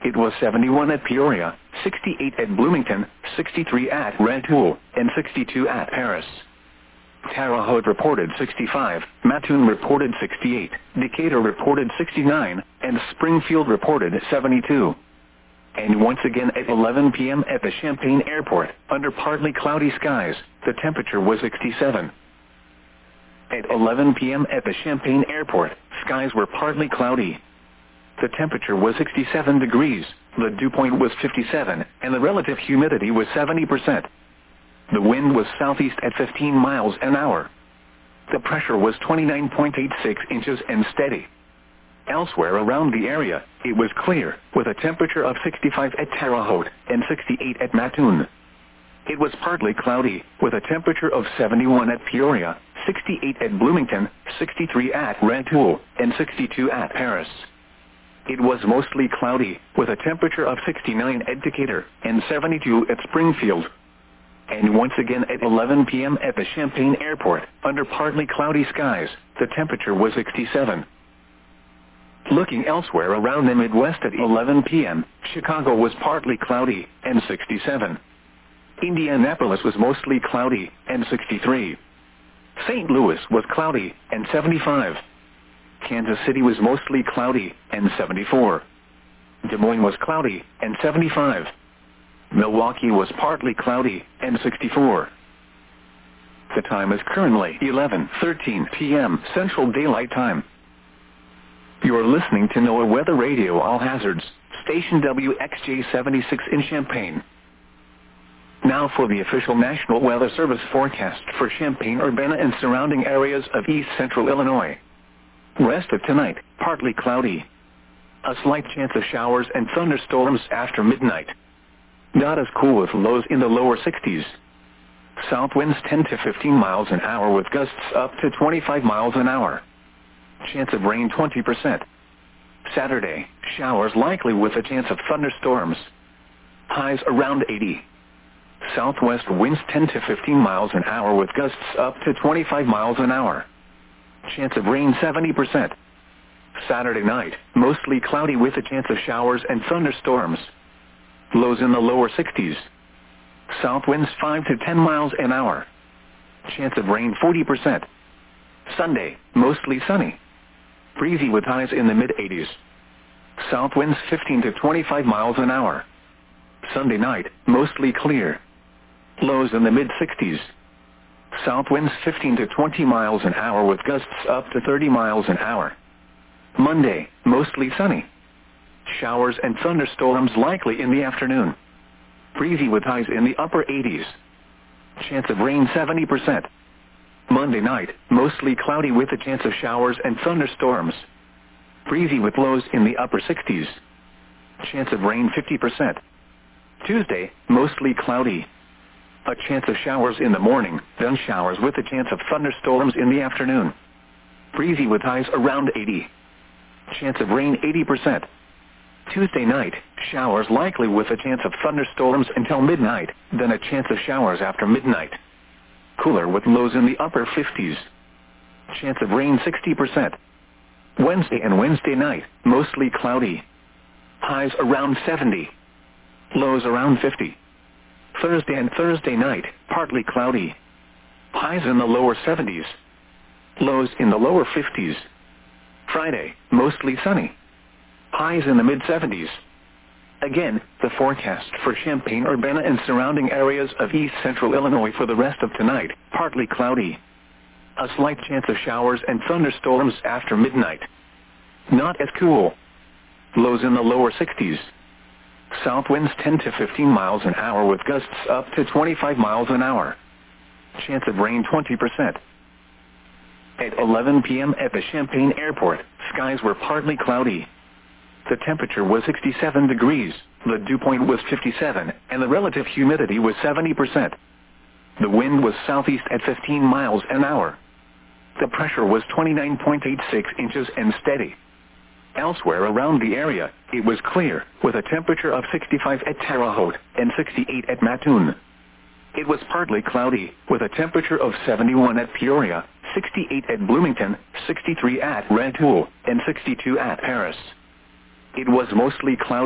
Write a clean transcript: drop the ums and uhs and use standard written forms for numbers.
It was 71 at Peoria, 68 at Bloomington, 63 at Rantoul, and 62 at Paris. Terre Haute reported 65, Mattoon reported 68, Decatur reported 69, and Springfield reported 72. And once again at 11 p.m. at the Champaign Airport, under partly cloudy skies, the temperature was 67. At 11 p.m. at the Champaign Airport, skies were partly cloudy. The temperature was 67 degrees, the dew point was 57, and the relative humidity was 70%. The wind was southeast at 15 miles an hour. The pressure was 29.86 inches and steady. Elsewhere around the area, it was clear, with a temperature of 65 at Terre Haute and 68 at Mattoon. It was partly cloudy, with a temperature of 71 at Peoria, 68 at Bloomington, 63 at Rantoul, and 62 at Paris. It was mostly cloudy, with a temperature of 69 at Decatur and 72 at Springfield. And once again at 11 p.m. at the Champaign Airport, under partly cloudy skies, the temperature was 67. Looking elsewhere around the Midwest at 11 p.m., Chicago was partly cloudy and 67. Indianapolis was mostly cloudy and 63. St. Louis was cloudy and 75. Kansas City was mostly cloudy and 74. Des Moines was cloudy and 75. Milwaukee was partly cloudy and 64. The time is currently 11:13 p.m. Central Daylight Time. You are listening to NOAA Weather Radio All Hazards, station WXJ-76 in Champaign. Now for the official National Weather Service forecast for Champaign-Urbana and surrounding areas of east central Illinois. Rest of tonight, partly cloudy. A slight chance of showers and thunderstorms after midnight. Not as cool with lows in the lower 60s. South winds 10 to 15 miles an hour with gusts up to 25 miles an hour. Chance of rain 20%. Saturday, showers likely with a chance of thunderstorms. Highs around 80. Southwest winds 10 to 15 miles an hour with gusts up to 25 miles an hour. Chance of rain 70%. Saturday night, mostly cloudy with a chance of showers and thunderstorms. Lows in the lower 60s. South winds 5 to 10 miles an hour. Chance of rain 40%. Sunday, mostly sunny. Breezy with highs in the mid-80s. South winds 15 to 25 miles an hour. Sunday night, mostly clear. Lows in the mid-60s. South winds 15 to 20 miles an hour with gusts up to 30 miles an hour. Monday, mostly sunny. Showers and thunderstorms likely in the afternoon. Breezy with highs in the upper 80s. Chance of rain 70%. Monday night, mostly cloudy with a chance of showers and thunderstorms. Breezy with lows in the upper 60s. Chance of rain 50%. Tuesday, mostly cloudy. A chance of showers in the morning, then showers with a chance of thunderstorms in the afternoon. Breezy with highs around 80. Chance of rain 80%. Tuesday night, showers likely with a chance of thunderstorms until midnight, then a chance of showers after midnight. Cooler with lows in the upper 50s. Chance of rain 60%. Wednesday and Wednesday night, mostly cloudy. Highs around 70. Lows around 50. Thursday and Thursday night, partly cloudy. Highs in the lower 70s. Lows in the lower 50s. Friday, mostly sunny. Highs in the mid-70s. Again, the forecast for Champaign-Urbana and surrounding areas of east central Illinois for the rest of tonight, partly cloudy. A slight chance of showers and thunderstorms after midnight. Not as cool. Lows in the lower 60s. South winds 10 to 15 miles an hour with gusts up to 25 miles an hour. Chance of rain 20%. At 11 p.m. at the Champaign Airport, skies were partly cloudy. The temperature was 67 degrees, the dew point was 57, and the relative humidity was 70%. The wind was southeast at 15 miles an hour. The pressure was 29.86 inches and steady. Elsewhere around the area, it was clear, with a temperature of 65 at Terre Haute and 68 at Mattoon. It was partly cloudy, with a temperature of 71 at Peoria, 68 at Bloomington, 63 at Rantoul, and 62 at Paris. It was mostly cloudy.